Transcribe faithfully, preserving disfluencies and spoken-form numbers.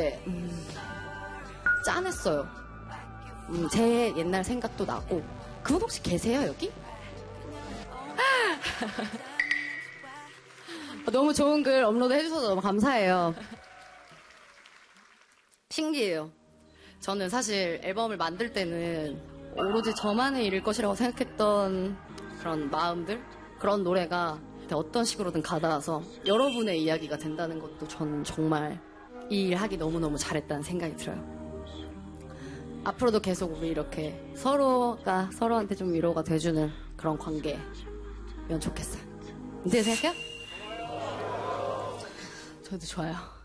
되게 음, 짠했어요. 음, 제 옛날 생각도 나고. 그분 혹시 계세요 여기? 너무 좋은 글 업로드 해주셔서 너무 감사해요. 신기해요. 저는 사실 앨범을 만들 때는 오로지 저만의 일일 것이라고 생각했던 그런 마음들, 그런 노래가 어떤 식으로든 가닿아서 여러분의 이야기가 된다는 것도 전 정말 이 일 하기 너무너무 잘했다는 생각이 들어요. 앞으로도 계속 우리 이렇게 서로가 서로한테 좀 위로가 돼주는 그런 관계면 좋겠어요. 어떻게 생각해요? 저도 좋아요.